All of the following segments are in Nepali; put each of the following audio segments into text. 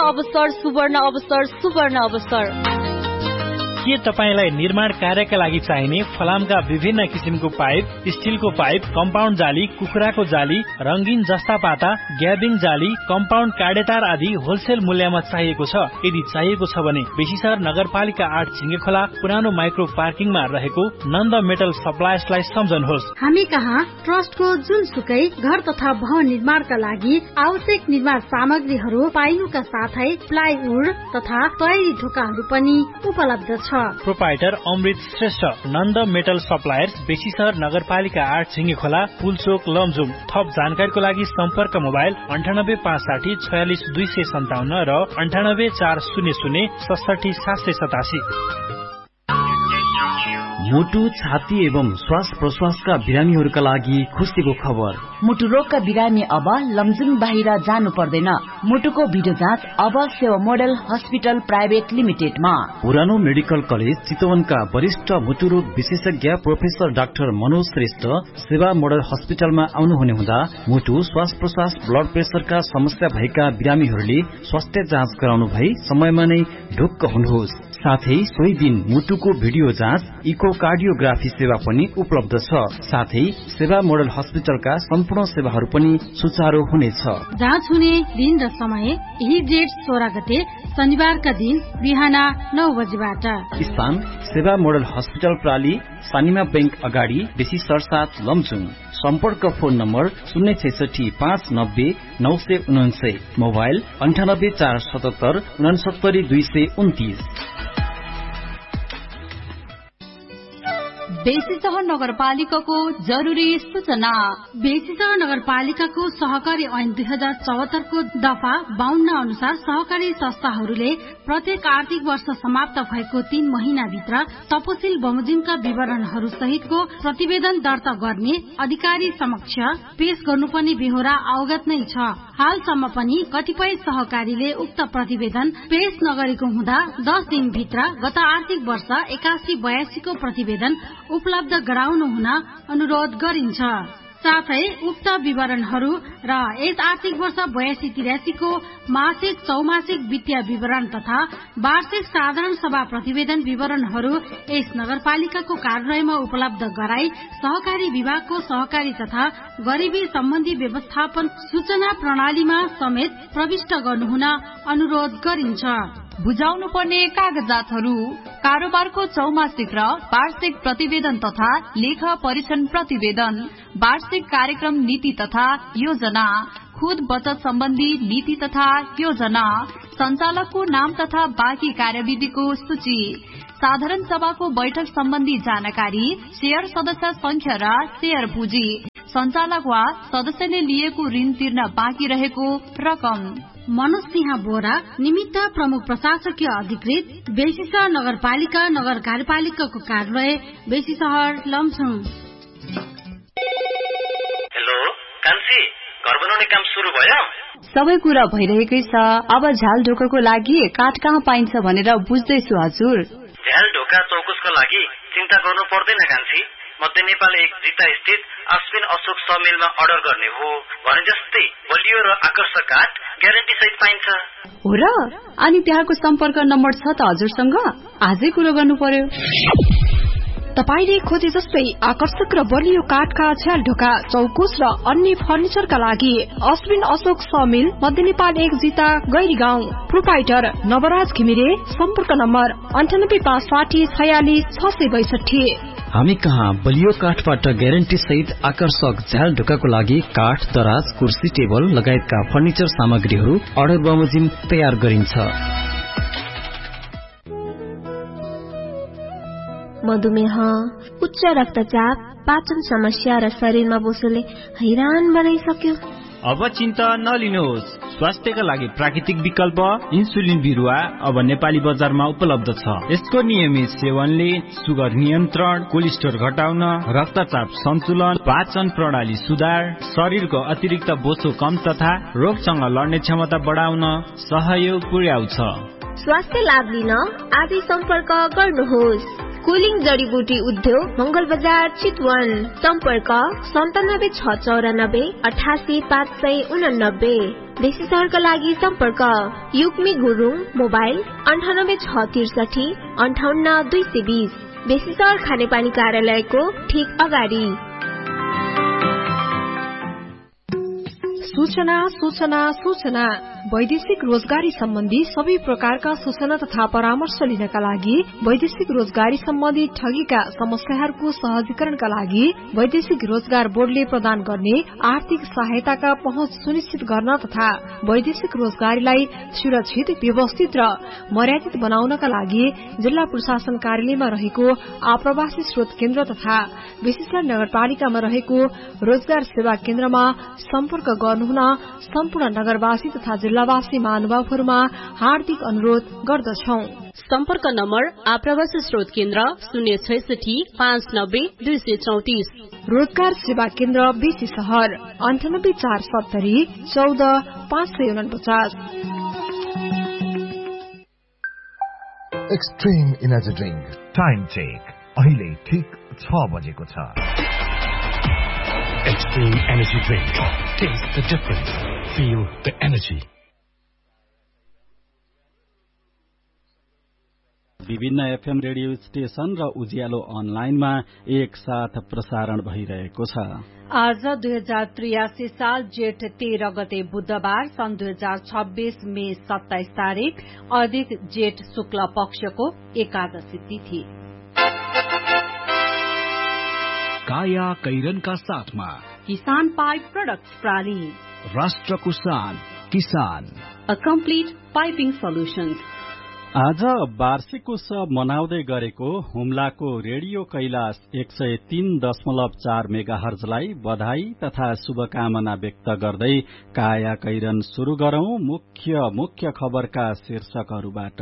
अवसर, सुवर्ण अवसर, सुवर्ण अवसर। के तपाईलाई निर्माण कार्यका लागि चाहिने फलामका विभिन्न किसिमको पाइप, स्टिलको पाइप, कम्पाउन्ड जाली, कुखुराको जाली, रंगीन जस्ता पाता, ग्याबिङ जाली, कम्पाउन्ड काडेतार आदि होलसेल मूल्यमा चाहिएको छ? यदि चाहिएको छ भने बेसीसर नगरपालिका 8 छिङ्गेखोला पुरानो माइक्रो पार्किङमा रहेको नन्द मेटल सप्लायर्सलाई सम्झनुहोस्। हामी कहाँ ट्रस्टको जुनसुकै घर तथा भवन निर्माणका लागि आवश्यक निर्माण सामग्रीहरू पाइनुका साथै प्लाइवुड तथा तयारी ढोकाहरू पनि उपलब्ध छ। प्रोपाइटर अमृत श्रेष्ठ, नन्द मेटल सप्लायर्स, बेसीसर नगरपालिका 8 छिङ्गेखोला, पुलचोक, लमजुम। थप जानकारीको लागि सम्पर्क मोबाइल 9856 46 257 र 984006 77787। मुटु, छाती एवं श्वास प्रश्वासका बिरामीहरूका लागि खुसीको खबर। मुटु रोगका बिरामी अब लमजुङ बाहिर जानु पर्दैन। मुटुको भिडियो जाँच अब सेवा मोडल हस्पिटल प्राइभेट लिमिटेडमा। पुरानो मेडिकल कलेज चितवनका वरिष्ठ मुटु रोग विशेषज्ञ प्रोफेसर डाक्टर मनोज श्रेष्ठ सेवा मोडल हस्पिटलमा आउनुहुने हुँदा मुटु, श्वास प्रश्वास, ब्लड प्रेसरका समस्या भएका बिरामीहरूले स्वास्थ्य जाँच गराउनु भई समयमा नै ढुक्क हुनुहोस्। साथै सोही दिन मुटुको भिडियो जाँच, इकोकार्डियोग्राफी सेवा पनि उपलब्ध छ। साथै सेवा मोडल हस्पिटलका सम्पूर्ण सेवाहरू पनि सुचारू हुनेछ। जाँच हुने दिन र समय यही डेट 16 गते शनिबारका दिन बिहान 9 बजेबाट। स्थान सेवा मोडल हस्पिटल प्राली, सानिमा बैंक अगाडि, बेसीसर 7 लमजुङ। सम्पर्क फोन नम्बर 066 590 949, मोबाइल 98 477 69 229। बेसीसहर नगरपालिकाको जरुरी सूचना। बेसीसहर नगरपालिकाको सहकारी ऐन 2074 को दफा 52 अनुसार सहकारी संस्थाहरूले प्रत्येक आर्थिक वर्ष समाप्त भएको 3 महिनाभित्र तपसिल बमोजिमका विवरणहरू सहितको प्रतिवेदन दर्ता गर्ने अधिकारी समक्ष पेश गर्नुपर्ने बेहोरा अवगत नै छ। हालसम्म पनि कतिपय सहकारीले उक्त प्रतिवेदन पेश नगरेको हुँदा 10 दिनभित्र गत आर्थिक वर्ष 81-82 को प्रतिवेदन उपलब्ध गराउनु हुन अनुरोध गरिन्छ। साथै उक्त विवरणहरू र यस आर्थिक वर्ष 82-83 को मासिक, चौमासिक वित्तीय विवरण तथा वार्षिक साधारण सभा प्रतिवेदन विवरणहरू यस नगरपालिकाको कार्यालयमा उपलब्ध गराई सहकारी विभागको सहकारी तथा गरिबी सम्बन्धी व्यवस्थापन सूचना प्रणालीमा समेत प्रविष्ट गर्नुहुन अनुरोध गरिन्छ। बुझाउनु पर्ने कागजातहरू: कारोबारको चौमासिक र वार्षिक प्रतिवेदन तथा लेखा परीक्षण प्रतिवेदन, वार्षिक कार्यक्रम नीति तथा योजना, खुद बचत सम्बन्धी नीति तथा योजना, संचालकको नाम तथा बाँकी कार्यविधिको सूची, साधारण सभाको बैठक सम्बन्धी जानकारी, शेयर सदस्य संख्या र शेयर पुँजी, संचालक वा सदस्यले लिएको ऋण तिर्न बाँकी रहेको रकम। मनोज सिंह बोरा, निमित्त प्रमुख प्रशासकीय अधिकृत, बेसीसहर नगरपालिका, नगर कार्यपालिकाको कार्यालय, बेसीसहर, लमजुङ। हेलो कान्छी, घर बनाउने काम सुरु भयो? सबै कुरा भइरहेकै छ। अब झ्याल ढोकाको लागि काठ कहाँ पाइन्छ भनेर बुझ्दैछु हजुर। झ्याल ढोका चौकुसको लागि चिन्ता गर्नु पर्दैन कान्छी। मध्य नेपाल 1 जिता स्थित अश्विन अशोक समिलमा अर्डर गर्ने हो भने जस्तै बलियो र आकर्षक काठ ग्यारेन्टी सहित पाइन्छ। हो र? अनि त्यहाँको सम्पर्क नम्बर छ त हजुरसँग? आजै कुरो गर्नु पर्यो। तपाईले खोजे जस्तै आकर्षक र बलियो काठका झ्याल ढोका, चौकुस र अन्य फर्निचरका लागि अश्विन अशोक समिल, मध्य नेपाल 1 जिता गैरीगाउँ। प्रोपाइटर नवराज घिमिरे। सम्पर्क नम्बर 9856 46 662। हामी कहाँ बलियो काठबाट ग्यारेन्टी सहित आकर्षक झ्याल ढोकाको लागि काठ, दराज, कुर्सी, टेबल लगायतका फर्निचर सामग्रीहरू अर्डर बमोजिम तयार गरिन्छ। मधुमेह, उच्च रक्तचाप, पाचन समस्या र शरीरमा बोसोले हैरान बनाइसक्यो। अब चिन्ता नलिनुहोस्। स्वास्थ्यका लागि प्राकृतिक विकल्प इन्सुलिन बिरुवा अब नेपाली बजारमा उपलब्ध छ। यसको नियमित सेवनले सुगर नियन्त्रण, कोलेस्ट्रोल घटाउन, रक्तचाप सन्तुलन, पाचन प्रणाली सुधार, शरीरको अतिरिक्त बोसो कम तथा रोगसँग लड्ने क्षमता बढाउन सहयोग पुर्याउँछ। स्वास्थ्य लाभ लिन आजै सम्पर्क गर्नुहोस्। कुलिङ जडीबुटी उद्योग मंगल बजार चितवन। सम्पर्क 9769488589। बेसी सहरका लागि सम्पर्क युक्मी गुरुङ मोबाइल 9863 58220। बेसी सहर खानेपानी कार्यालयको ठीक अगाडि। सूचना सूचना सूचना वैदेशिक रोजगारी सम्बन्धी सबै प्रकारका सूचना तथा परामर्श लिनका लागि वैदेशिक रोजगारी सम्बन्धी ठगीका समस्याहरूको सहजीकरणका लागि वैदेशिक रोजगार बोर्डले प्रदान गर्ने आर्थिक सहायताका पहुँच सुनिश्चित गर्न तथा वैदेशिक रोजगारीलाई सुरक्षित, व्यवस्थित र मर्यादित बनाउनका लागि जिल्ला प्रशासन कार्यालयमा रहेको आप्रवासी स्रोत केन्द्र तथा विशिष्ट नगरपालिकामा रहेको रोजगार सेवा केन्द्रमा सम्पर्क गर्नुहुन सम्पूर्ण नगरवासी तथा जिल्लावासी महानुभावहरूमा हार्दिक अनुरोध गर्दछौं। सम्पर्क नम्बर आप्रवासी स्रोत केन्द्र 066 590 234। रोजगार सेवा केन्द्र बेसी सहर 98470 14 549। Extreme energy drink time check अहिले ठीक 6 बजेको छ। Extreme Energy Drink. Taste the difference. Feel the energy. विभिन्न एफएम रेडियो स्टेशन र उज्यालो अनलाइनमा एक साथ प्रसारण भइरहेको छ। आज 2083 साल जेठ 13 गते बुधबार सन् 2026 मे 27 तारिक अधिक जेठ शुक्ल पक्षको एकादशी तिथि। काया कैरनका साथमा किसान पाइप प्रोडक्ट्स प्राली, राष्ट्रको शान किसान, अ कम्प्लिट पाइपिङ सल्युशन्स। आज वार्षिक उत्सव मनाउँदै गरेको हुम्लाको रेडियो कैलाश 103.4 मेगाहर्जलाई बधाई तथा शुभकामना व्यक्त गर्दै काया कैरन शुरू गरौं मुख्य खबरका शीर्षकहरूबाट।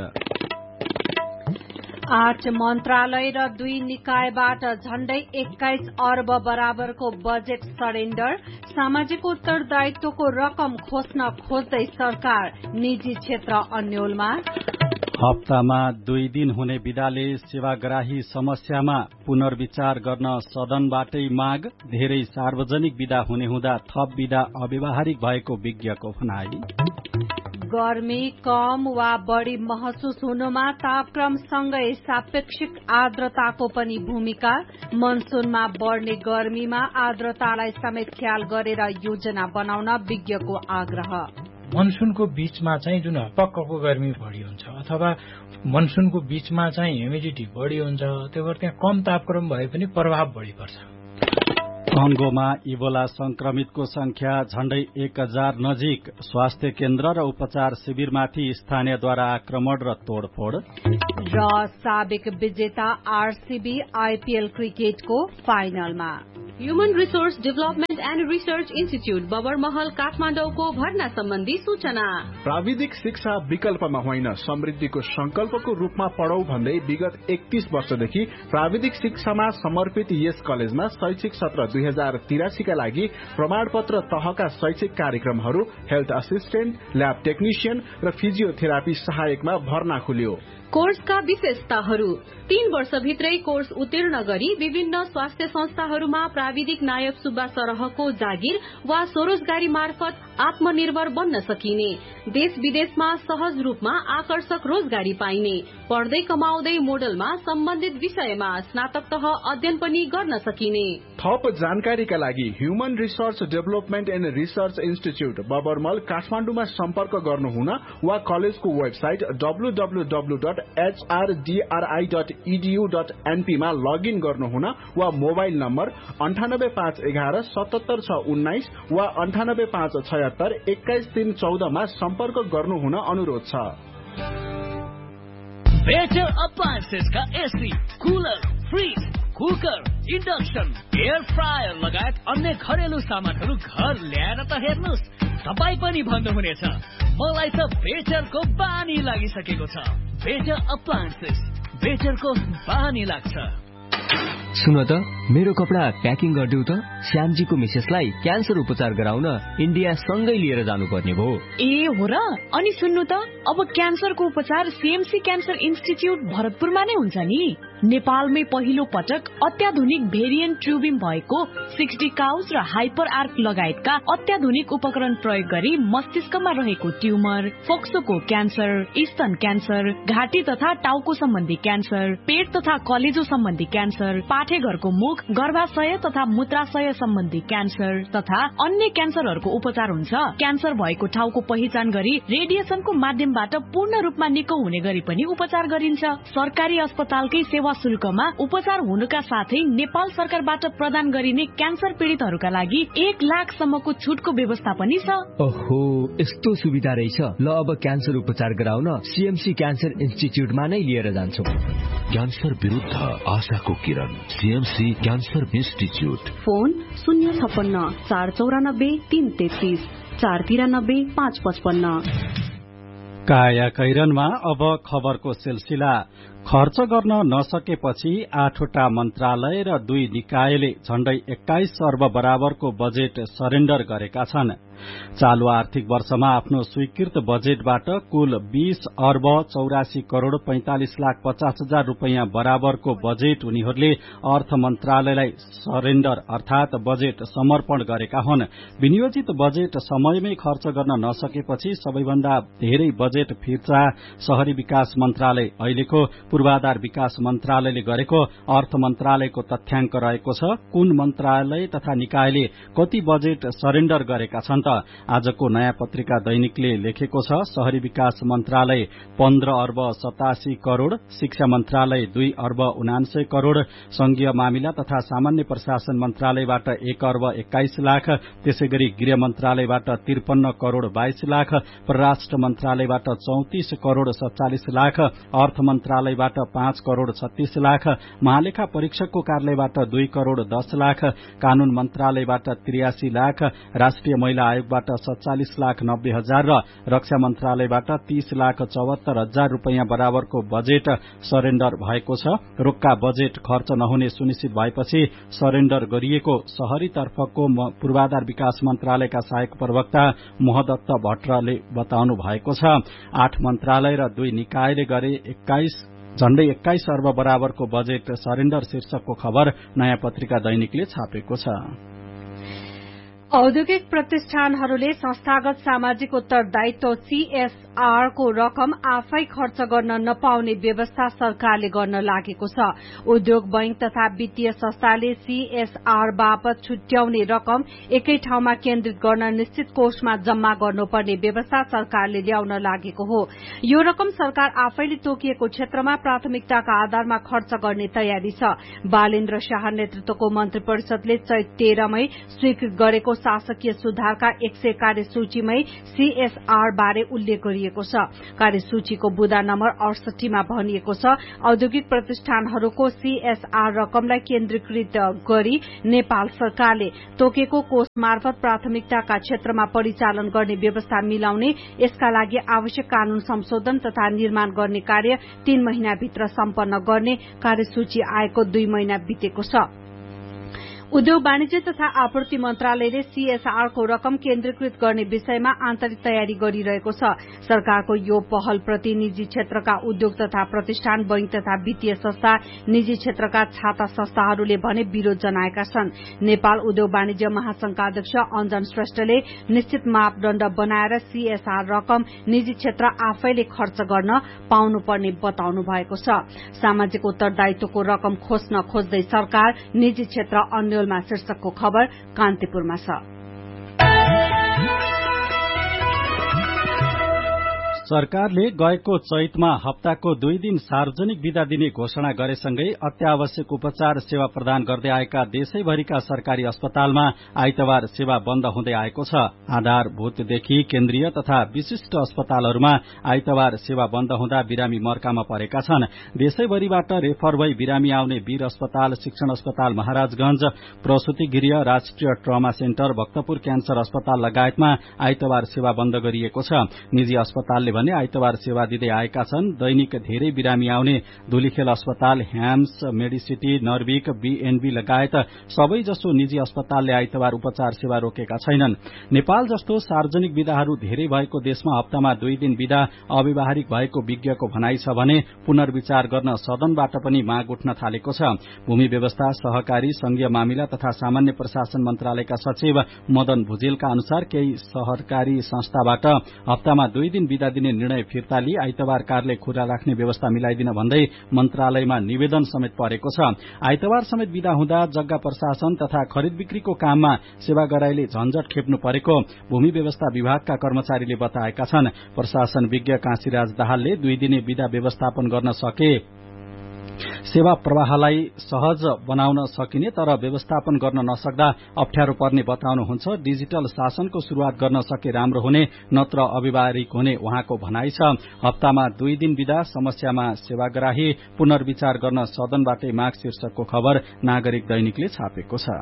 8 मन्त्रालय र 2 निकायबाट झण्डै 21 अर्ब बराबरको बजेट सरेण्डर। सामाजिक उत्तरदायित्वको रकम खोज्दै सरकार निजी क्षेत्र अन्योलमा। हप्तामा 2 दिन हुने विदाले सेवाग्राही समस्यामा पुनर्विचार गर्न सदनबाटै माग। धेरै सार्वजनिक विदा हुने हुँदा थप विदा अव्यावहारिक भएको विज्ञको भनाई। गर्मी कम वा बढ़ी महसुस हुनुमा तापक्रमसँगै सापेक्षिक आर्द्रताको पनि भूमिका। मनसूनमा बढ़ने गर्मीमा आर्द्रतालाई समेत ख्याल गरेर योजना बनाउन विज्ञको आग्रह। मनसूनको बीचमा चाहिँ जुन पक्कको गर्मी बढी हुन्छ अथवा मनसूनको बीचमा चाहिँ ह्युमिडिटी बढी हुन्छ, त्यो भएर त्यहाँ कम तापक्रम भए पनि प्रभाव बढी पर्छ। कङ्गोमा इबोला संक्रमितको संख्या झण्डै 1000 नजिक। स्वास्थ्य केन्द्र र उपचार शिविरमाथि स्थानीयद्वारा आक्रमण र तोडफोड। र साबिक विजेता आरसीबी आईपीएल क्रिकेटको फाइनलमा। Human resource development and research institute Babarmahal काठमाडौँको भर्ना सम्बन्धी सूचना। प्राविधिक शिक्षा विकल्पमा होइन समृद्धिको संकल्पको रूपमा पढौं भन्दै विगत 31 वर्षदेखि प्राविधिक शिक्षामा समर्पित यस कलेजमा शैक्षिक सत्र 2083 का लागि प्रमाणपत्र तहका शैक्षिक कार्यक्रमहरू हेल्थ असिस्टेन्ट, ल्याब टेक्निशियन र फिजियोथेरापी सहायकमा भर्ना खुल्यो। कोर्सका विशेषताहरू 3 वर्षभित्रै कोर्स उत्तीर्ण गरी विभिन्न स्वास्थ्य संस्थाहरूमा प्राविधिक नायब सुब्बा सरहको जागिर वा स्वरोजगारी मार्फत आत्मनिर्भर बन्न सकिने। देश विदेशमा सहज रूपमा आकर्षक रोजगारी पाइने। पढ्दै कमाउँदै मोडलमा सम्बन्धित विषयमा स्नातक तह अध्ययन पनि गर्न सकिने। थप जानकारीका लागि human resource development and research institute बबरमल काठमाडौँमा सम्पर्क गर्नुहुन वा कलेजको वेबसाइट www.hrdri.edu.np मा लगइन गर्नुहुन वा मोबाइल नम्बर 98511 77619 वा 98576 21314 मा सम्पर्क गर्नुहुन अनुरोध छ। बेटर अप्लायन्सेस का AC, cooler, fridge, cooker, induction, air fryer लगायत अन्य घरेलु सामानहरू घर ल्याएर त हेर्नुस्, तपाई पनि भन्नुहुनेछ मलाई त बेटरको बानी लागिसकेको छ। बेटर अप्लायन्सेस, बेटरको बानी लाग्छ। सुन त मेरो कपडा प्याकिङ गरिदेऊ त। श्यामजीको मिसेसलाई क्यान्सर उपचार गराउन इन्डिया सँगै लिएर जानुपर्ने भयो। ए हो र? अनि सुन्नु त अब क्यान्सरको उपचार सीएमसी क्यान्सर इन्स्टिच्युट भरतपुरमा नै हुन्छ नि। नेपालमै पहिलो पटक अत्याधुनिक भेरिएन्ट ट्युबिम भएको 60 काउज र हाइपर आर्क लगायतका अत्याधुनिक उपकरण प्रयोग गरी मस्तिष्कमा रहेको ट्युमर, फोक्सोको क्यान्सर, स्तन क्यान्सर, घाँटी तथा टाउको सम्बन्धी क्यान्सर, पेट तथा कलेजो सम्बन्धी क्यान्सर, पाठेघरको मुख, गर्भाशय तथा मूत्राशय सम्बन्धी क्यान्सर तथा अन्य क्यान्सरहरूको उपचार हुन्छ। क्यान्सर भएको ठाउँको पहिचान गरी रेडिएसनको माध्यमबाट पूर्ण रूपमा निको हुने गरी पनि उपचार गरिन्छ। सरकारी अस्पतालकै सेवा शुल्कमा उपचार हुनुका साथै नेपाल सरकारबाट प्रदान गरिने क्यान्सर पीडितहरूका लागि 1 लाखसम्मको छुटको व्यवस्था पनि छ। ओहो, यस्तो सुविधा रहेछ। ल अब क्यान्सर उपचार गराउन सीएमसी क्यान्सर इन्स्टिच्युटमा नै लिएर जान्छौँ। क्यान्सर विरुद्ध आशाको किरण, सीएमसी क्यान्सर इन्स्टिच्युट। फोन 056 494 333 493 555। काया कैरनमा अब खबरको सिलसिला। खर्च गर्न नसकेपछि 8वटा मन्त्रालय र 2 निकायले झण्डै 21 अर्ब बराबरको बजेट सरेण्डर गरेका छन्। चालू आर्थिक वर्षमा आफ्नो स्वीकृत बजेटबाट कुल 20 अर्ब 84 करोड़ 45 लाख 50 हजार रूपैयाँ बराबरको बजेट उनीहरूले अर्थ मन्त्रालयलाई सरेण्डर अर्थात बजेट समर्पण गरेका हुन्। विनियोजित बजेट समयमै खर्च गर्न नसकेपछि सबैभन्दा धेरै बजेट फिर्ता शहरी विकास मन्त्रालय अहिलेको पूर्वाधार विकास मन्त्रालयले गरेको अर्थ मन्त्रालयको तथ्याङ्क रहेको छ। कुन मन्त्रालय तथा निकायले कति बजेट सरेण्डर गरेका छन् त आजको नयाँ पत्रिका दैनिकले लेखेको छ। शहरी विकास मन्त्रालय 15 अर्ब 87 करोड़, शिक्षा मन्त्रालय 2 अर्ब 79 करोड़, संघीय मामिला तथा सामान्य प्रशासन मन्त्रालयबाट 1 अर्ब 21 लाख, त्यसैगरी गृह मन्त्रालयबाट 53 करोड़ 22 लाख, परराष्ट्र मन्त्रालयबाट 34 करोड़ 47 लाख, अर्थ मन्त्रालयबाट 5 करोड़ 36 लाख, महालेखा परीक्षकको कार्यालयबाट 2 करोड़ 10 लाख, कानून मन्त्रालयबाट 83 लाख, राष्ट्रिय महिला आयोगबाट 47 लाख 90 हजार र रक्षा मन्त्रालयबाट 30 लाख 74 हजार रूपैयाँ बराबरको बजेट सरेण्डर भएको छ। रोक्का बजेट खर्च नहुने सुनिश्चित भएपछि सरेण्डर गरिएको शहरी तर्फको पूर्वाधार विकास मन्त्रालयका सहायक प्रवक्ता मोहदत्त भट्टले बताउनु भएको छ। 8 मन्त्रालय र 2 निकायले गरे झण्डै 21 अर्ब बराबरको बजेट सरेण्डर शीर्षकको खबर नयाँ पत्रिका दैनिकले छापेको छ। औद्योगिक प्रतिष्ठानहरूले संस्थागत सामाजिक उत्तरदायित्व CSR को रकम आफै खर्च गर्न नपाउने व्यवस्था सरकारले गर्न लागेको छ। उद्योग बैंक तथा वित्तीय संस्थाले CSR बापत छुट्याउने रकम एकै ठाउँमा केन्द्रित गर्न निश्चित कोषमा जम्मा गर्नुपर्ने व्यवस्था सरकारले ल्याउन लागेको हो। यो रकम सरकार आफैले तोकिएको क्षेत्रमा प्राथमिकताका आधारमा खर्च गर्ने तयारी छ। बालेन्द्र शाह नेतृत्वको मन्त्री परिषदले चैत 13 मै स्वीकृत गरेको शासकीय सुधारका 100 कार्यसूचीमै CSR बारे उल्लेख गरिएको छ। कार्यसूचीको बुदा नम्बर 68 मा भनिएको छ, औद्योगिक प्रतिष्ठानहरूको CSR रकमलाई केन्द्रीकृत गरी नेपाल सरकारले तोकेको कोष मार्फत प्राथमिकताका क्षेत्रमा परिचालन गर्ने व्यवस्था मिलाउने, यसका लागि आवश्यक कानून संशोधन तथा निर्माण गर्ने कार्य 3 महिनाभित्र सम्पन्न गर्ने कार्यसूची आएको 2 महिना बितेको छ। उद्योग वाणिज्य तथा आपूर्ति मन्त्रालयले CSR को रकम केन्द्रीकृत गर्ने विषयमा आन्तरिक तयारी गरिरहेको छ। सरकारको यो पहल प्रति निजी क्षेत्रका उद्योग तथा प्रतिष्ठान, बैंक तथा वित्तीय संस्था, निजी क्षेत्रका छाता संस्थाहरूले भने विरोध जनाएका छन्। नेपाल उद्योग वाणिज्य महासंघका अध्यक्ष अञ्जन श्रेष्ठले निश्चित मापदण्ड बनाएर CSR रकम निजी क्षेत्र आफैले खर्च गर्न पाउनुपर्ने बताउनु भएको छ। सामाजिक उत्तरदायित्वको रकम खोज्न खोज्दै सरकार, निजी क्षेत्र अन्य शीर्षकको खबर कान्तिपुरमा छ। सरकारले गएको चैतमा हप्ताको 2 दिन सार्वजनिक बिदा दिने घोषणा गरेसँगै अत्यावश्यक उपचार सेवा प्रदान गर्दै आएका देशैभरिका सरकारी अस्पतालमा आइतबार सेवा बन्द हुँदै आएको छ। आधारभूतदेखि केन्द्रीय तथा विशिष्ट अस्पतालहरूमा आइतबार सेवा बन्द हुँदा बिरामी मर्कामा परेका छन्। देशैभरिबाट रेफर भई बिरामी आउने वीर अस्पताल, शिक्षण अस्पताल महाराजगंज, प्रसूति गृह, राष्ट्रिय ट्रमा सेन्टर, भक्तपुर क्यान्सर अस्पताल लगायतमा आइतबार सेवा बन्द गरिएको छ। निजी अस्पतालले भने आइतबार सेवा दिँदै आएका छन्। दैनिक धेरै बिरामी आउने धुलीखेल अस्पताल, ह्याम्स, मेडिसिटी, नर्भिक, बीएनबी लगायत सबैजसो निजी अस्पतालले आइतबार उपचार सेवा रोकेका छैनन्। नेपाल जस्तो सार्वजनिक विधाहरू धेरै भएको देशमा हप्तामा 2 दिन विधा अव्यावहारिक भएको विज्ञको भनाइ छ भने पुनर्विचार गर्न सदनबाट पनि माग उठ्न थालेको छ। भूमि व्यवस्था, सहकारी, संघीय मामिला तथा सामान्य प्रशासन मन्त्रालयका सचिव मदन भुजेलका अनुसार केही सहकारी संस्थाबाट हप्तामा 2 दिन विदा दिने निर्णय फिर्ता लिई आइतबार कार्यालय खुला राख्ने व्यवस्था मिलाइदिन भन्दै मन्त्रालयमा निवेदन समेत परेको छ। आइतबार समेत विदा हुँदा जग्गा प्रशासन तथा खरिद बिक्रीको काममा सेवाग्राहीले झन्झट खेप्नु परेको भूमि व्यवस्था विभागका कर्मचारीले बताएका छन्। प्रशासन विज्ञ काशीराज दाहालले 2 दिने विदा व्यवस्थापन गर्न सके सेवा प्रवाहलाई सहज बनाउन सकिने तर व्यवस्थापन गर्न नसक्दा अप्ठ्यारो पर्ने बताउनुहुन्छ। डिजिटल शासनको शुरूआत गर्न सके राम्रो हुने, नत्र अव्यावहारिक हुने उहाँको भनाइ छ। हप्तामा 2 दिन विदा, समस्यामा सेवाग्राही, पुनर्विचार गर्न सदनबाटै माग शीर्षकको खबर नागरिक दैनिकले छापेको छ।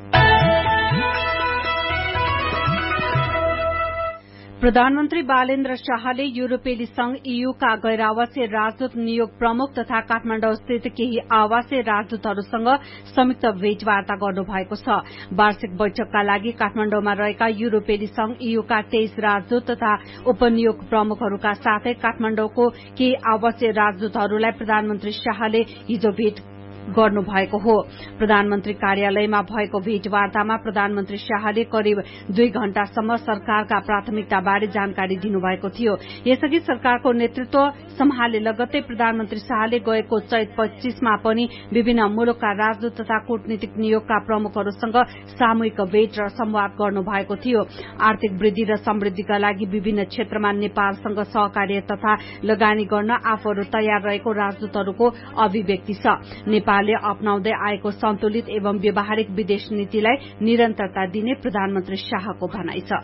प्रधानमन्त्री बालेन्द्र शाहले युरोपेली संघ ईयूका गैर आवासीय राजदूत नियोग प्रमुख तथा काठमाडौँ स्थित केही आवासीय राजदूतहरूसँग संयुक्त भेटवार्ता गर्नुभएको छ। वार्षिक बैठकका लागि काठमाडौँमा रहेका युरोपेली संघ ईयूका 23 राजदूत तथा उपनियोग प्रमुखहरूका साथै काठमाडौँको केही आवासीय राजदूतहरूलाई प्रधानमन्त्री शाहले हिजो भेट गर्नुभएको हो। प्रधानमन्त्री कार्यालयमा भएको भेटवार्तामा प्रधानमन्त्री शाहले करिब 2 घण्टासम्म सरकारका प्राथमिकताबारे जानकारी दिनुभएको थियो। यसअघि सरकारको नेतृत्व सम्हाले लगत्तै प्रधानमन्त्री शाहले गएको चैत 25 मा पनि विभिन्न मुलुकका राजदूत तथा कूटनीतिक नियोगका प्रमुखहरूसँग सामूहिक भेट र संवाद गर्नुभएको थियो। आर्थिक वृद्धि र समृद्धिका लागि विभिन्न क्षेत्रमा नेपालसँग सहकार्य तथा लगानी गर्न आफूहरू तयार रहेको राजदूतहरूको अभिव्यक्ति छ। नेपालले अपनाउँदै आएको सन्तुलित एवं व्यावहारिक विदेश नीतिलाई निरन्तरता दिने प्रधानमन्त्री शाहको भनाइ छ।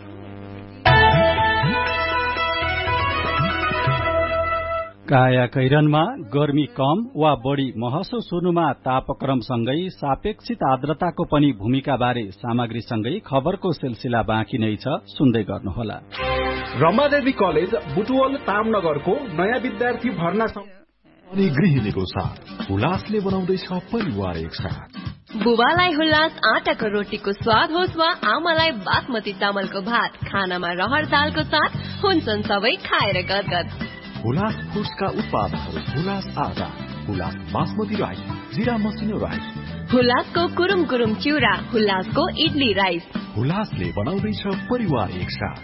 कायाकैरनमा गर्मी कम वा बढ़ी महसुस हुनुमा तापक्रमसँगै सापेक्षित आर्द्रताको पनि भूमिकाबारे सामग्रीसँगै खबरको सिलसिला बाँकी नै छ, सुन्दै गर्नुहोला। रमादेवी कलेज बुटवल तामनगरको नयाँ विद्यार्थी भर्ना अनि गृहिणीको साथ हुलासले बनाउँदैछ परिवार एकसाथ। बुबालाई हुलास आटाको रोटीको स्वाद होस् वा आमालाई बासमती चामलको भात, खानामा रहर दालको साथ हुन्छन् सबै खाएर गदगद। हुलास फुड्सका उत्पादनहरू हुलास आटा, हुलास बासमती राइस, जिरा मसिनो राइस, हुलासको कुरुम कुरुम चिउरा, हुलासको इडली राइस। हुलासले बनाउँदैछ परिवार एकसाथ।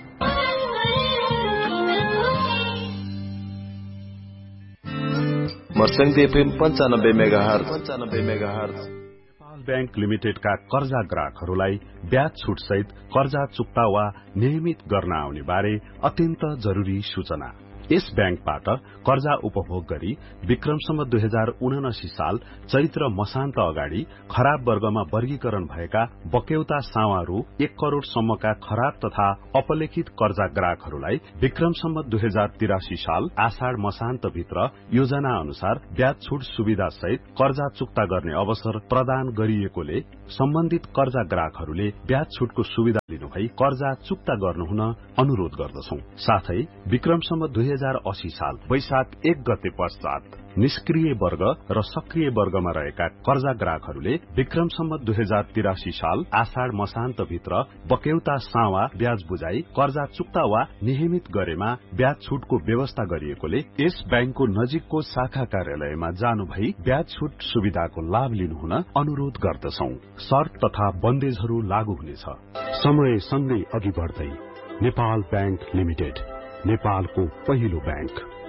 मर्सङ्ग एफएम 95 मेगाहर्ज। नेपाल बैंक लिमिटेडका कर्जा ग्राहकहरूलाई ब्याज छुट सहित कर्जा चुक्ता वा नियमित गर्न आउने बारे अत्यन्त जरूरी सूचना। यस बैंकबाट कर्जा उपभोग गरी विक्रमसम्म 2079 साल चैत्र मसान्त अगाडि खराब वर्गमा वर्गीकरण भएका बक्यौता सावा रु 1 करोड़ सम्मका खराब तथा अपलेखित कर्जा ग्राहकहरूलाई विक्रमसम्म 2083 साल आषाढ़ मसान्त भित्र योजना अनुसार ब्याज छुट सुविधा सहित कर्जा चुक्ता गर्ने अवसर प्रदान गरिएकोले सम्बन्धित कर्जा ग्राहकहरूले ब्याज छुटको सुविधा लिनुभई कर्जा चुक्ता गर्नुहुन अनुरोध गर्दछौं। साथै विक्रमसम्म 2080 साल वैशाख 1 गते पश्चात निष्क्रिय वर्ग र सक्रिय वर्गमा रहेका कर्जा ग्राहकहरूले विक्रमसम्म 2083 साल आषाढ़ मसान्त भित्र बक्यौता सावा ब्याज बुझाई कर्जा चुक्ता वा नियमित गरेमा ब्याज छुटको व्यवस्था गरिएकोले यस बैंकको नजिकको शाखा कार्यालयमा जानु भई ब्याज छुट सुविधाको लाभ लिनुहुन अनुरोध गर्दछौं। शर्त तथा बन्देजहरू लागू हुनेछ। समय सँगै अघि बढ्दै नेपाल बैंक लिमिटेड, नेपालको पहिलो बैंक।